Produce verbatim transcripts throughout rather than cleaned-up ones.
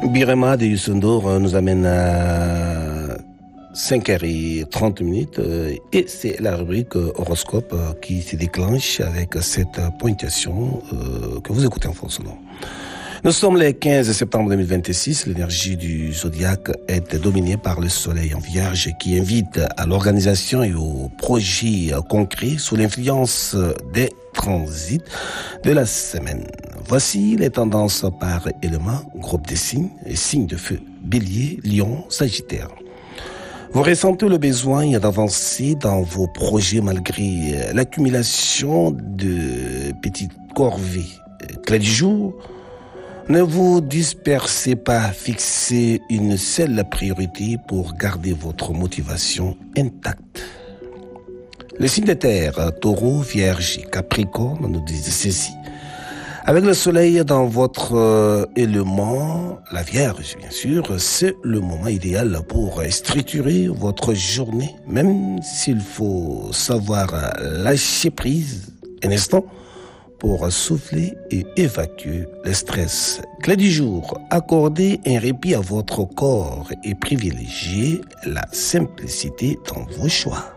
Birema de Youssou N'Dour nous amène à cinq heures trente et c'est la rubrique horoscope qui se déclenche avec cette pointation que vous écoutez en fond sonore. Nous sommes le quinze septembre deux mille vingt-six. L'énergie du zodiaque est dominée par le soleil en vierge qui invite à l'organisation et au projet concret sous l'influence des transits de la semaine. Voici les tendances par élément, groupe des signes et signes de feu, bélier, lion, sagittaire. Vous ressentez le besoin d'avancer dans vos projets malgré l'accumulation de petites corvées. Clé du jour, ne vous dispersez pas, fixez une seule priorité pour garder votre motivation intacte. Les signes de terre, taureau, vierge et capricorne nous disent ceci. Avec le soleil dans votre euh, élément, la vierge bien sûr, c'est le moment idéal pour structurer votre journée, même s'il faut savoir lâcher prise un instant pour souffler et évacuer le stress. Clé du jour, accordez un répit à votre corps et privilégiez la simplicité dans vos choix.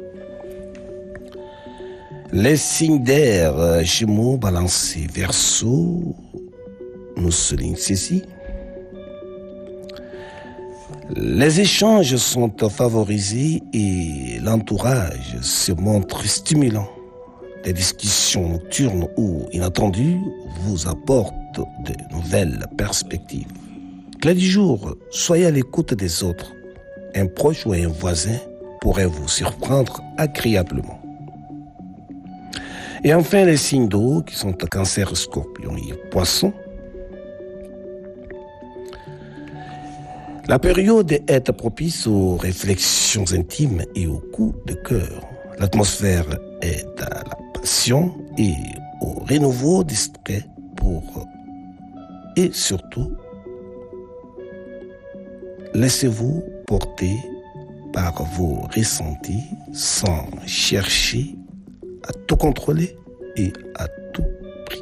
Les signes d'air, Gémeaux, Balance, Verseau, nous soulignent ceci. Les échanges sont favorisés et l'entourage se montre stimulant. Des discussions nocturnes ou inattendues vous apportent de nouvelles perspectives. Clé du jour, soyez à l'écoute des autres. Un proche ou un voisin pourrait vous surprendre agréablement. Et enfin, les signes d'eau qui sont Cancer, Scorpion et Poisson. La période est propice aux réflexions intimes et aux coups de cœur. L'atmosphère est à la passion et au renouveau discret pour et surtout laissez-vous porter par vos ressentis sans chercher à tout contrôler et à tout prix.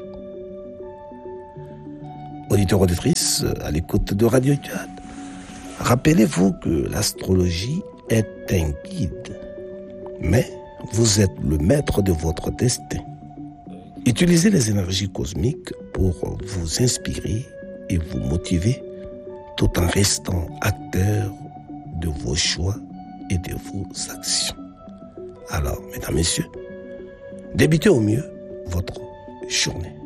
Auditeurs, auditrices, à l'écoute de Radio Tchad, rappelez-vous que l'astrologie est un guide, mais vous êtes le maître de votre destin. Utilisez les énergies cosmiques pour vous inspirer et vous motiver tout en restant acteur de vos choix et de vos actions. Alors, mesdames, messieurs, débutez au mieux votre journée.